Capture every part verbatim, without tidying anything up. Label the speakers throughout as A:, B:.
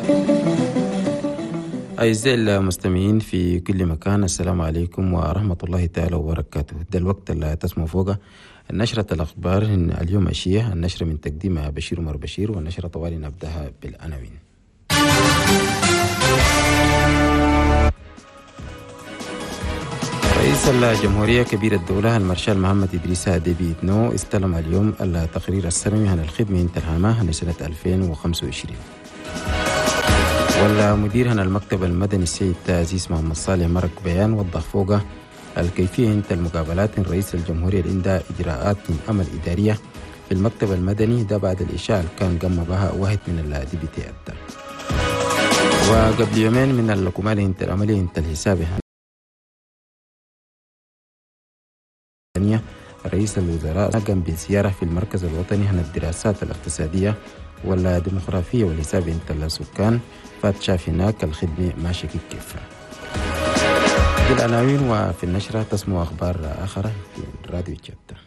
A: أعزائي المستمعين في كل مكان، السلام عليكم ورحمة الله تعالى وبركاته. ده الوقت اللي تسمعوا فوقه نشرة الأخبار اليوم أشياء. النشرة من تقديمها بشير عمر بشير، والنشرة طوالي نبدأها بالعناوين. رئيس الجمهورية كبير الدولة المارشال محمد إدريس ديبي إتنو استلم اليوم التقرير السنوي عن الخدمة انترهامة لسنة ألفين وخمسة وعشرين. والمدير عن المكتب المدني السيد عزيز محمد صالح مرق بيان وضح فوقه الكيفية انت المقابلات رئيس الجمهورية عند إجراءات من أمل إدارية في المكتب المدني ده بعد الإشاعة اللي كان قام بها واحد من الديبيتيات ده. وقبل يومين من الكمال انت العملية انت الحساب رئيس الوزراء قام بزيارة في المركز الوطني عن الدراسات الاقتصادية والديموغرافية والحساب انت السكان، فاتشاف هناك الخدمة ماشية كيف. في العناوين وفي النشرة تسمع أخبار آخرى في راديو جدة.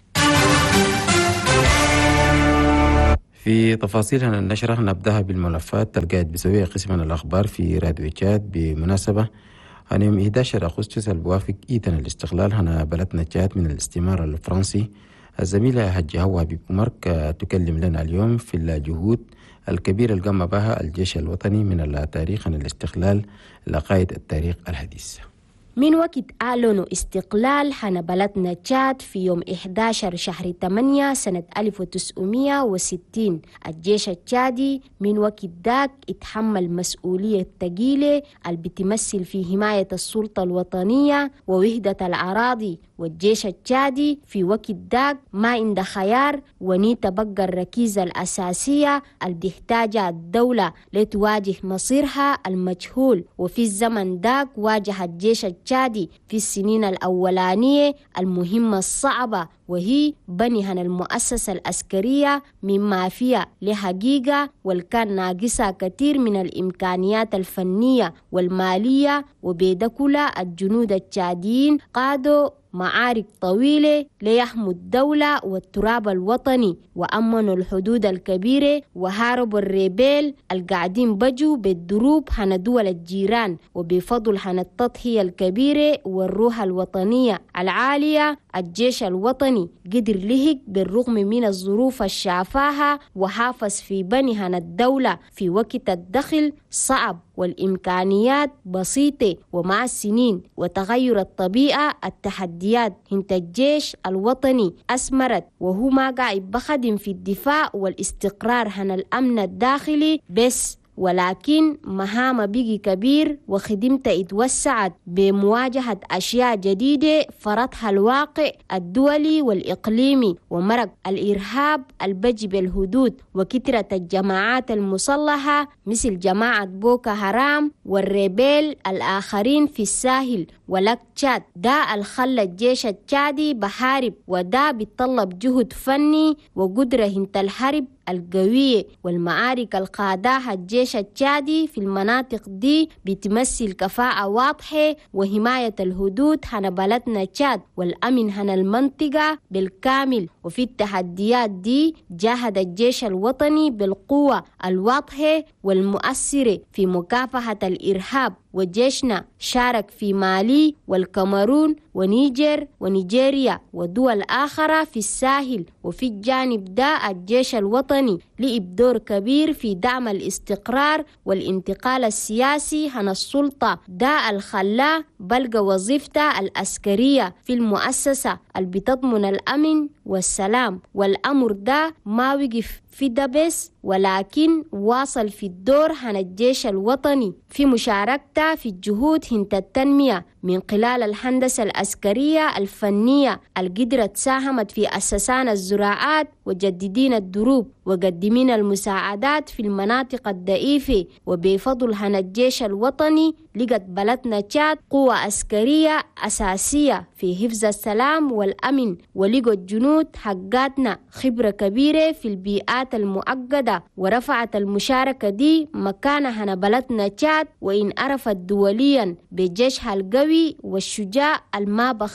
A: في تفاصيل عن النشرة نبدأها بالملفات القاعد بسوية قسم الأخبار في راديو جاد بمناسبة عن يوم أحد عشر أغسطس البوافق إيتنا الاستقلال هنا بلدنا جاد من الاستعمار الفرنسي. الزميلة هجي هوا بمرك تكلم لنا اليوم في الجهود الكبيرة اللي قام بها الجيش الوطني من التاريخ عن الاستقلال لقائد التاريخ الحديث.
B: من وقت أعلنوا استقلال حنا بلدنا تشاد في يوم أحد عشر شهر ثمانية سنة ألف وتسعمائة وستين، الجيش التشادي من وقت داك اتحمل مسؤولية ثقيلة اللي بتمثل في حماية السلطة الوطنية ووحدة الأراضي. والجيش التشادي في وقت داك ما عنده خيار وني تبقى الركيزة الأساسية اللي بتحتاجها الدولة لتواجه مصيرها المجهول. وفي الزمن داك واجه الجيش التشادي في السنين الأولانية المهمة الصعبة، وهي بنيها المؤسسة العسكرية مما فيها لحقيقة والكان ناقصها كثير من الإمكانيات الفنية والمالية. وبيد كلها الجنود التشاديين قادوا معارك طويلة ليحموا الدولة والتراب الوطني وأمنوا الحدود الكبيرة وهاربوا الريبيل القاعدين بجوا بالدروب عن دول الجيران. وبفضل عن التضحية الكبيرة والروح الوطنية العالية الجيش الوطني قدر لهج بالرغم من الظروف الشافاها وحافظ في بنيها الدولة في وقت الدخل صعب والإمكانيات بسيطة. ومع السنين وتغير الطبيعة التحديات انت الجيش الوطني أثمرت، وهو ما قاعد بخدم في الدفاع والاستقرار عن الأمن الداخلي بس، ولكن مهام بيجي كبير وخدمته اتوسعت بمواجهة أشياء جديدة فرضها الواقع الدولي والإقليمي ومرق الإرهاب البجي بالهدود وكثرة الجماعات المسلحة مثل جماعة بوكو هرام والريبيل الآخرين في الساحل ولك تشاد. ده الخلى الجيش التشادي بحارب، وده بيتطلب جهد فني وقدرة هنت الحرب القوية. والمعارك القاداها الجيش التشادي في المناطق دي بتمثل كفاءة واضحة وحماية الحدود عن بلدنا تشاد والأمن عن المنطقة بالكامل. وفي التحديات دي جاهد الجيش الوطني بالقوة الواضحة والمؤثرة في مكافحة الإرهاب. وجيشنا شارك في مالي والكاميرون ونيجر ونيجيريا ودول آخرى في الساحل. وفي الجانب ده الجيش الوطني لعب دور كبير في دعم الاستقرار والانتقال السياسي عن السلطة. ده الخلا بلغ وظيفته العسكرية في المؤسسة اللي بتضمن الأمن والسلام. والأمر ده ما وقف في ده بس، ولكن واصل في الدور عن الجيش الوطني في مشاركته في الجهود هنت التنمية من خلال الهندسة العسكرية الفنية القدرة ساهمت في أسسان الزراعات وجددين الدروب وقدمين المساعدات في المناطق الضعيفة. وبفضل عن الجيش الوطني لقت بلدنا تشاد قوة عسكرية أساسية في حفظ السلام والأمن، ولقوا الجنود حقاتنا خبرة كبيرة في البيئات المؤقدة، ورفعت المشاركة دي مكانها عن بلدنا تشاد وإن عرفت دوليا بجيشها القوي والشجاع الما بخاف.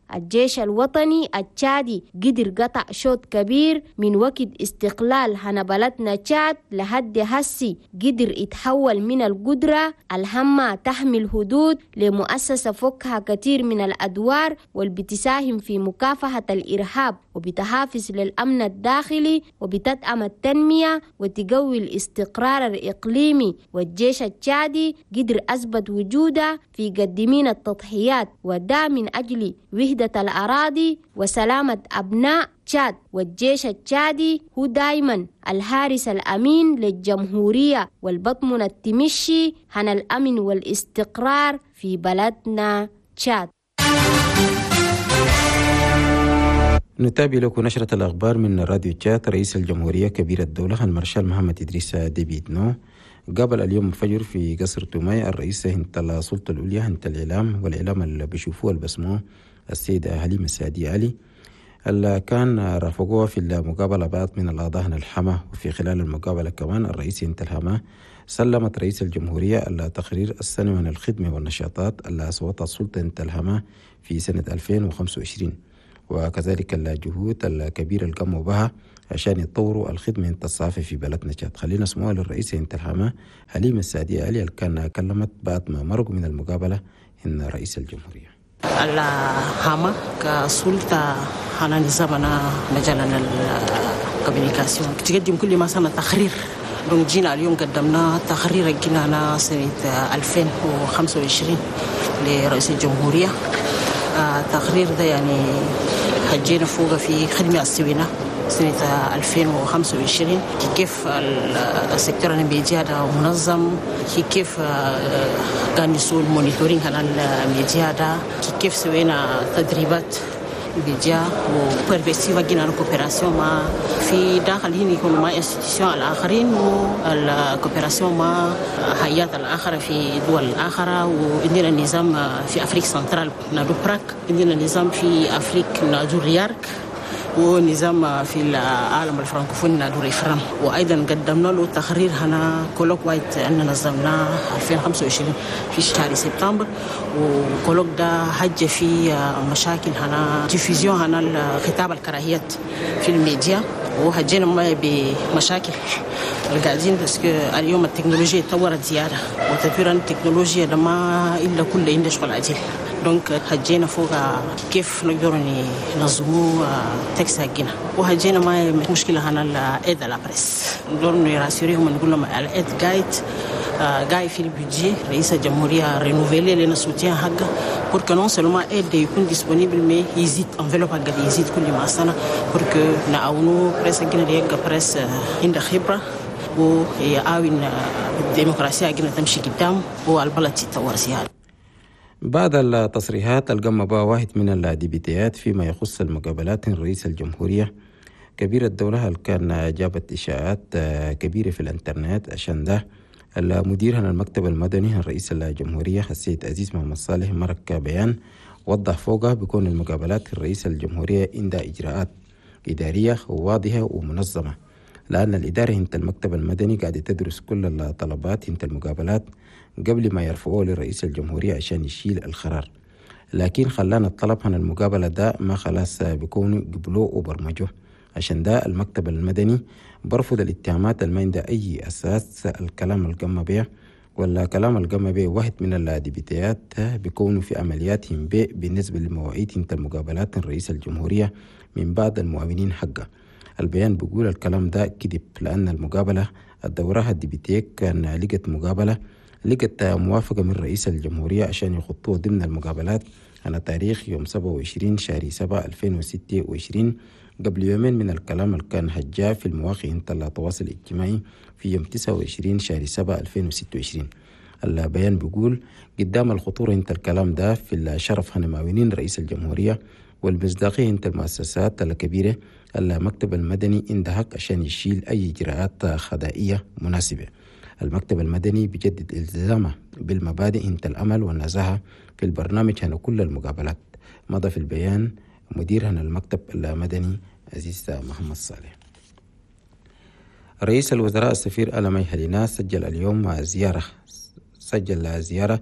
B: الجيش الوطني التشادي قدر قطع شوط كبير من وقت استقلال هنا بلدنا تشاد لحد هسي، قدر يتحول من القدرة الهامة تحمي الحدود لمؤسسة فكها كثير من الأدوار واللي بتساهم في مكافحة الإرهاب وبتحافظ للأمن الداخلي وبتدعم التنمية وتقوي الاستقرار الإقليمي. والجيش التشادي قدر أثبت وجوده في قدمين التضحيات وده من أجل وحدة الأراضي وسلامة أبناء تشاد. والجيش التشادي هو دايما الحارس الأمين للجمهورية والبطمن التمشي عن الأمن والاستقرار في بلدنا تشاد.
A: نتابع لكم نشرة الأخبار من راديو تشاد. رئيس الجمهورية كبير الدولة المارشال محمد إدريس ديبي إتنو قابل اليوم الفجر في قصر توماي الرئيس هنت السلطة العليا هنت الإعلام والإعلام اللي بيشوفوه البسموه السيدة حليمة السعدية علي اللي كان رافقوها في المقابلة بعض من الأعضاء الحما. وفي خلال المقابلة كمان الرئيس هنت الحما سلمت رئيس الجمهورية التقرير السنوي عن الخدمة والنشاطات اللي أصوتها السلطة هنت الحما في سنة ألفين وخمسة وعشرين، وكذلك الجهود الكبيرة اللي قاموا بها عشان يطوروا الخدمة انت الصافي في بلدنا تشاد. خلينا نسمعها للرئيس انت الحما حليمة السعدية علي اللي كان كلمت بعد ما مرقوا من المقابلة إن رئيس الجمهورية
C: الحما كسلطة على نظامنا مجالنا الكوميونيكاسيون تقدم كل ما سنة تقرير. دونك جينا اليوم قدمنا تقرير جينا سنة ألفين وخمسة وعشرين لرئيس الجمهورية. التقرير ده يعني حجينا فوق في خدمة السوينة سنة ألفين وخمسة وعشرين كيف السيكتور الميديا ده منظم، كيف كان يسوي مونيتورينج على الميديا ده، كيف سوينا تدريبات ميديا وبرفكتيفا جينا الكوبيراسيون مع في داخل هنا يكون مع انستيتيوشن الآخرين والكوبيراسيون مع هيئات الآخرة في دول الآخرة. وعندنا نظام في أفريقيا سنترال نادو براك، عندنا نظام في أفريقيا نادو ريارك، ونظام في العالم الفرنكوفوني نادو ريفرام. وأيضا قدمنا له تقرير هنا كولوك وايت أن نظمناه ألفين وخمسة وعشرين في شهر سبتمبر. وكولوك ده حج في مشاكل هنا ديفيزيون هنا خطاب الكراهيات في الميديا، وهجينا ما بمشاكل القاعدين بس اليوم التكنولوجيا تطورت زيادة، وتطوير التكنولوجيا ده ما إلا كل عنده شغل عديل. دونك هجينا فوق كيف نقدر ننظموا تكس حقنا. وهجينا ما مشكلة هنا الإيد على بريس نقدر نراسيريهم نقول لهم الإيد جايد جاي في البيجي رئيس الجمهورية رينوفيلي لنا سوتيان حقه بورك نون سلوما إيد يكون ديسبونيبل مي يزيد انفلوب حقه يزيد كل ما سنة بورك نعاونو بريس حقنا ريقة بريس عند خبرة ويعاون الديمقراطية حقنا تمشي قدام والبلد تتطور زيادة.
A: بعد التصريحات القم بها واحد من الديبيتيات فيما يخص المقابلات رئيس الجمهورية كبير الدولة اللي كان جابت إشاعات كبيرة في الانترنت عشان ده المدير هنا المكتب المدني رئيس الجمهورية السيد عزيز محمد صالح مرك بيان وضح فوقها بكون المقابلات الرئيس الجمهورية عندها إجراءات إدارية واضحة ومنظمة، لأن الإدارة هنت المكتب المدني قاعد تدرس كل الطلبات هنت المقابلات قبل ما يرفعوه لرئيس الجمهورية عشان يشيل القرار. لكن خلانا الطلب عن المقابلة ده ما خلاص بيكونوا قبلوه وبرمجوه، عشان ده المكتب المدني برفض الاتهامات اللي ما عندها أي أساس. الكلام القمة بيه ولا كلام القمة بيه واحد من الديبيتيات بيكونوا في عملياتهم بيه بالنسبة لمواعيد هنت المقابلات رئيس الجمهورية من بعض المعاونين حقه. البيان بيقول الكلام ده كذب، لأن المقابلة الدورة الديبيتيك كان لقت مقابلة لقت موافقة من رئيس الجمهورية عشان يخطوه ضمن المقابلات على تاريخ يوم سبعة وعشرين شهر سبعة ألفين وستة وعشرين قبل يومين من الكلام اللي كان هجاه في المواقع انت التواصل الاجتماعي في يوم تسعة وعشرين شهر سبعة ألفين وستة وعشرين. البيان بيقول قدام الخطورة انت الكلام ده في الشرف هنا معاونين رئيس الجمهورية والمصداقية انت المؤسسات الكبيرة المكتب المدني عنده حق عشان يشيل أي إجراءات خدائية مناسبة. المكتب المدني بيجدد التزامه بالمبادئ انت الأمل والنزاهة في البرنامج هنا كل المقابلات. مضى في البيان مدير هنا المكتب المدني عزيز محمد صالح. رئيس الوزراء السفير ألمي هلينا سجل اليوم زيارة سجل زيارة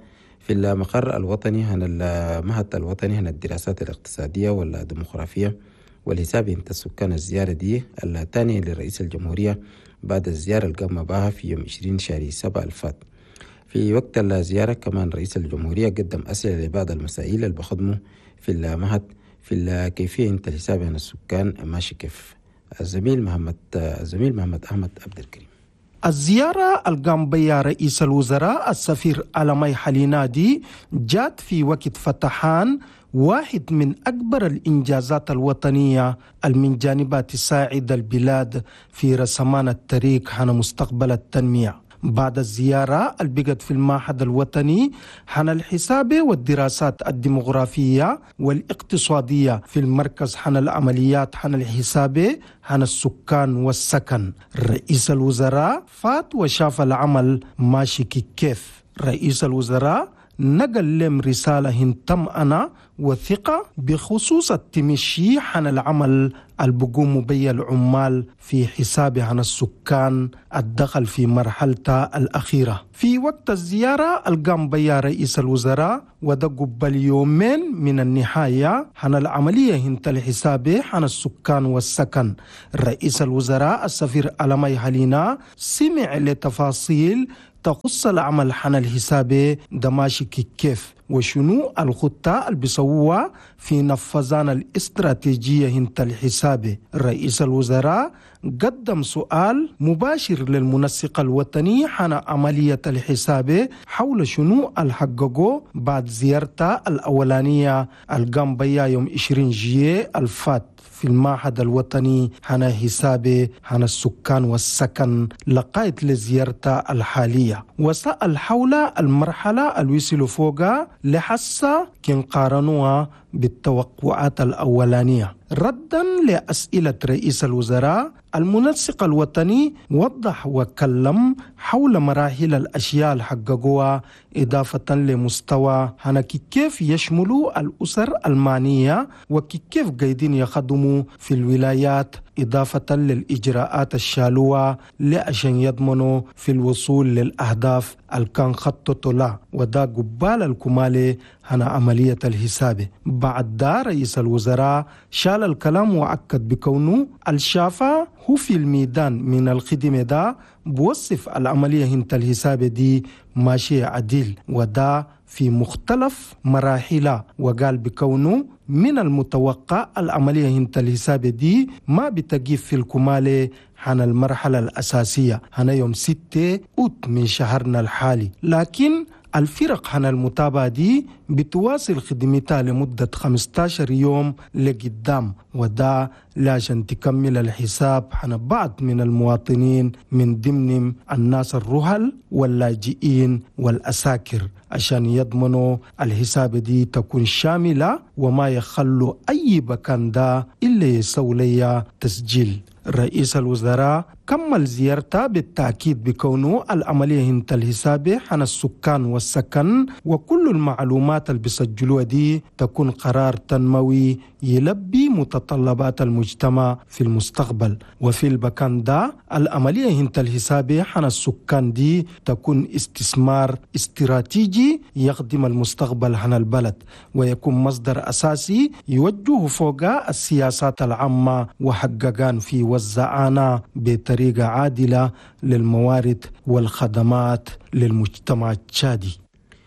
A: في المقر الوطني هنا المهد الوطني هنا الدراسات الاقتصادية والديموغرافية والحساب انت السكان. الزيارة دي الثانية لرئيس الجمهورية بعد الزيارة اللي قام بها في يوم عشرين شهر سبعة الفات. في وقت الزيارة كمان رئيس الجمهورية قدم أسئلة لبعض المسائل اللي بخدمه في المهد في كيفية انت الحساب عن السكان ماشي كيف. الزميل محمد الزميل محمد أحمد عبد الكريم.
D: الزيارة القام بها رئيس الوزراء السفير ألمي حلينادي جات في وقت فتحان واحد من أكبر الإنجازات الوطنية من جانبات تساعد البلاد في رسمان الطريق عن مستقبل التنمية. بعد الزيارة البقت في المعهد الوطني عن الحساب والدراسات الديمغرافية والاقتصادية في المركز عن العمليات عن الحساب عن السكان والسكن. رئيس الوزراء فات وشاف العمل ماشي كيف. رئيس الوزراء نقل لهم رسالة طمأنة وثقة بخصوص التمشي عن العمل البقوم بي العمال في حساب عن السكان الدخل في مرحلتها الأخيرة. في وقت الزيارة القام بي رئيس الوزراء وده قبل يومين من النهاية عن العملية هنت الحساب عن السكان والسكن. رئيس الوزراء السفير ألمي حلينا سمع لتفاصيل تخص العمل عن الحساب دماشي كيف وشنو الخطة اللي بيسووها في نفذان الاستراتيجية هنت الحساب. رئيس الوزراء قدم سؤال مباشر للمنسق الوطني عن عملية الحساب حول شنو الحققه بعد زيارته الأولانية القام بها يوم عشرين جويلية الفات في المعهد الوطني عن حساب عن السكان والسكن لقيت لزيارته الحالية، وسأل حول المرحلة الوصلوا فوقها لحسا كن قارنوها بالتوقعات الأولانية. ردا لأسئلة رئيس الوزراء المنسق الوطني وضح وكلم حول مراحل الأشياء اللي حققوها إضافة لمستوى هنا كيف يشملوا الأسر المعنية وكيف قايدين يخدموا في الولايات إضافة للإجراءات الشالوة لأشان يضمنوا في الوصول للأهداف الكان خطط له ودا قبال الكمالي هنا عملية الحساب. بعد دا رئيس الوزراء شال الكلام وأكد بكونه الشافة هو في الميدان من الخدمة دا بوصف العملية هنت الحساب دي ماشي عديل ودا في مختلف مراحلها، وقال بكونه من المتوقع العملية هنت الحساب دي ما بتقيف في الكمالة عن المرحلة الأساسية هنا يوم ستة أوت من شهرنا الحالي، لكن الفرق عن المتابعة دي بتواصل خدمتها لمدة خمسة عشر يوم لقدام، وده لعشان تكمل الحساب عن بعض من المواطنين من ضمن الناس الرهل واللاجئين والأساكر عشان يضمنوا الحساب دي تكون شاملة وما يخلوا أي مكان دا إلا يسولي تسجيل. رئيس الوزراء كمل زيارته بالتأكيد بكونه العملية هنت الحساب عن السكان والسكن وكل المعلومات اللي بيسجلوها دي تكون قرار تنموي يلبي متطلبات المجتمع في المستقبل، وفي المكان ده العملية هنت الحساب عن السكان دي تكون استثمار استراتيجي يخدم المستقبل عن البلد ويكون مصدر أساسي يوجه فوق السياسات العامة وحققان في وزعانا بطريقة عادلة للموارد والخدمات للمجتمع التشادي.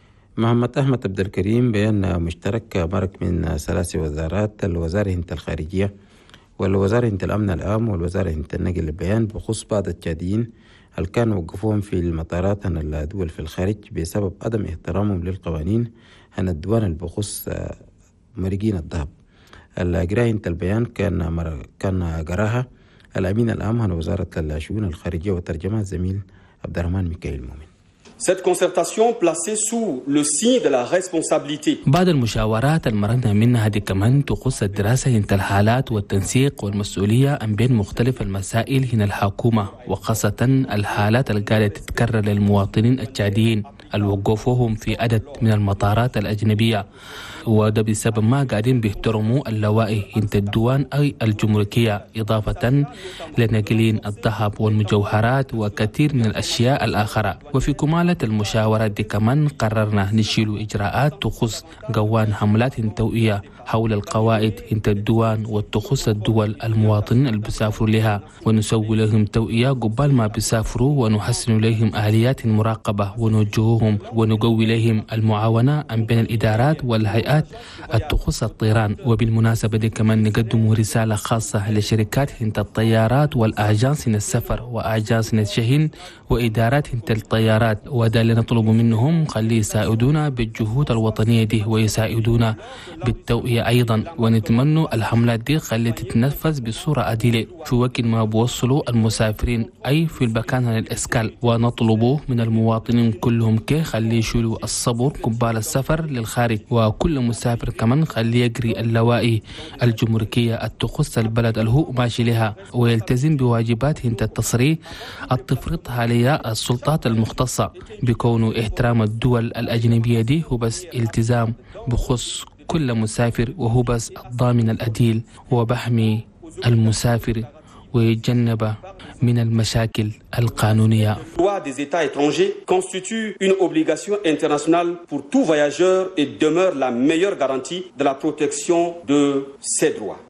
A: محمد أحمد عبد الكريم بأن مشترك مرك من ثلاث وزارات، الوزارة هنت الخارجية والوزارة هنت الأمن العام والوزارة هنت النقل البيان بخصوص بعض التشاديين اللي كانوا وقفوهم في المطارات عن الدول في الخارج بسبب عدم احترامهم للقوانين عن الدوان البخصوص مريقين الذهب. القراءة هنت البيان كان مر... كان قراها الأمين العام عن وزارة الشؤون الخارجية والترجمة الزميل عبد الرحمن ميكائيل مؤمن.
E: Cette concertation placée sous le signe de la responsabilité.
F: بعض المشاورات المرنا منها دي كمان تخص الدراسة هنت الحالات والتنسيق والمسؤولية عن بين مختلف المسائل هنا الحكومة وخاصة الحالات اللي قاعدة تتكرر للمواطنين التشاديين. الوقوفوهم في عدد من المطارات الأجنبية، وده بسبب ما قاعدين بيحترموا اللوائح انت الديوان أي الجمركية، إضافة لنقلين الذهب والمجوهرات وكثير من الأشياء الآخرة. وفي كمالة المشاورات دي كمان قررنا نشيل إجراءات تخص قوان حملات توئية حول القواعد انت الديوان وتخص الدول المواطنين اللي بيسافروا لها، ونسوي لهم توئية قبل ما بيسافروا، ونحسن لهم آليات المراقبة ونوجههم ونقوي لهم المعاونة بين الإدارات والهيئات التخص الطيران. وبالمناسبة دي كمان نقدم رسالة خاصة لشركات انت الطيارات والأجانس السفر وأجانس الشحن وإدارات انت الطيارات، وده اللي نطلب منهم خليه يساعدونا بالجهود الوطنية دي ويساعدونا بالتوئية أيضا، ونتمنى الحملات دي خليه تتنفذ بصورة عادلة في وقت ما بوصلوا المسافرين أي في المكان الإسكال. ونطلبوا من المواطنين كلهم كي خليه يشيلوا الصبر قبال السفر للخارج، وكل مسافر كمان خليه يجري اللوائح الجمركية التخص البلد اللي هو ماشي لها، ويلتزم بواجبات انت التصريح التفرضها عليها السلطات المختصة، بكونه احترام الدول الأجنبية دي هو بس التزام بخص كل مسافر، وهو بس الضامن الأديل وبحمي المسافر ويتجنب من المشاكل القانونية.
E: Le droit des États étrangers constitue une obligation internationale pour tout voyageur et demeure la meilleure garantie de la protection de ses droits.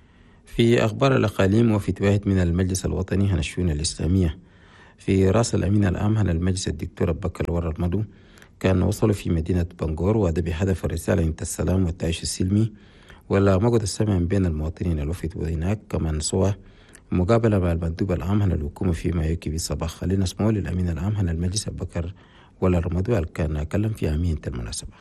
A: في أخبار الأقاليم، وفي واحد من المجلس الوطني عن الشؤون الإسلامية في رأس الأمين العام عن المجلس الدكتور أبو بكر الورى المدو كان وصلوا في مدينة بنغور، وهذا بهدف الرسالة انت السلام والتعايش السلمي ولا مقعد السمع بين المواطنين الوفد هناك، كمان سوى مقابلة مع المندوب العام عن الحكومة فيما يكفي بالصباح. خلينا نسمعوا للأمين العام عن المجلس أبو بكر الورى المدو كان كلم في أهمية المناسبة.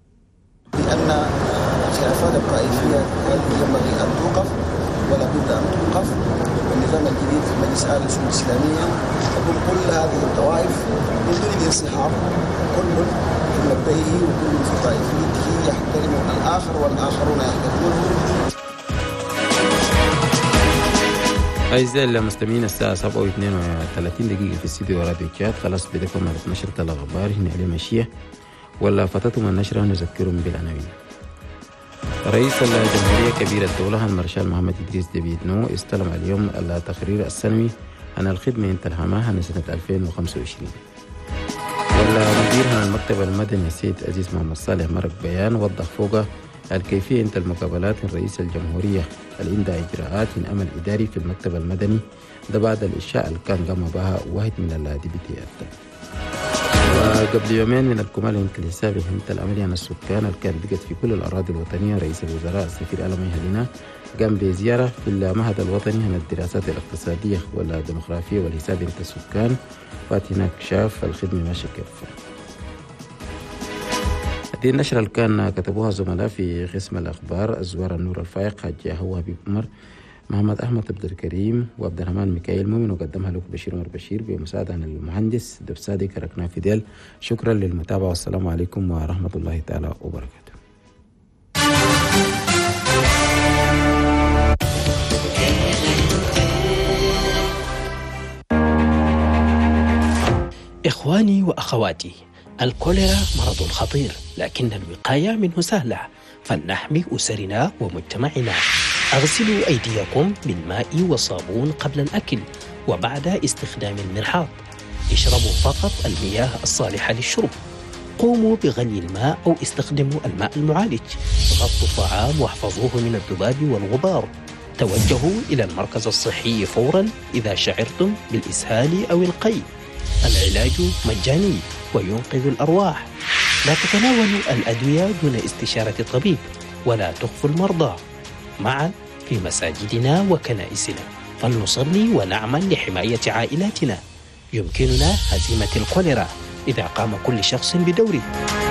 G: لأن الخلافات الطائفية ينبغي أن توقف ولا بد أن توقف، والنظام الجديد في مجلس أهل الشؤون الإسلامية يقول كل هذه الطوائف من دون الانسحاب، كل في مبدئه وكل في طائفيته يحترم الآخر والآخرون يحترمونه.
A: أعزائي المستمعين، الساعة سبعة واثنين وثلاثين دقيقة في استديو راديو تشاد. خلاص بدكم على نشرة الأخبار هنا علي مشية، ولا فتتم النشرة نذكرهم بالعناوين. رئيس الجمهورية كبير الدولة المارشال محمد إدريس ديفيد نو استلم اليوم التقرير السنوي عن الخدمة انتهامها عن سنة ألفين وخمسة وعشرين. والمدير عن المكتب المدني السيد عزيز محمد صالح مرق بيان وضح فوق الكيفية انت المقابلات رئيس الجمهورية الإنداء إجراءات من أمل إداري في المكتب المدني، ده بعد الإشاء اللي كان قام بها واحد من الديبيتيات. وقبل يومين من الكمال انت الحسابي انت العملية عن السكان اللي كان بقت في كل الأراضي الوطنية، رئيس الوزراء السفير ألمي هلينا قام بزيارة في المعهد الوطني عن الدراسات الاقتصادية والديموغرافية والحساب انت السكان، فات هناك شاف الخدمة ماشية كيف. هذه النشرة اللي كان كتبوها زملاء في قسم الأخبار الزوار النور الفائق حاج هو حبيب عمر محمد أحمد عبد الكريم وعبد الرحمن ميكائيل مؤمن، وقدمها لكم بشير عمر بشير بمساعدة عن المهندس دب صادق ركنا فيديل. شكرا للمتابعة والسلام عليكم ورحمة الله تعالى وبركاته.
H: إخواني وأخواتي، الكوليرا مرض خطير لكن الوقاية منه سهلة، فلنحمي أسرنا ومجتمعنا. أغسلوا أيديكم بالماء والصابون قبل الأكل وبعد استخدام المرحاض. اشربوا فقط المياه الصالحة للشرب. قوموا بغلي الماء أو استخدموا الماء المعالج. غطوا الطعام واحفظوه من الذباب والغبار. توجهوا إلى المركز الصحي فورا إذا شعرتم بالإسهال أو القيء. العلاج مجاني وينقذ الأرواح. لا تتناولوا الأدوية دون استشارة الطبيب، ولا تخفوا المرضى. معا في مساجدنا وكنائسنا فلنصلي ونعمل لحماية عائلاتنا. يمكننا هزيمة الكوليرا إذا قام كل شخص بدوره.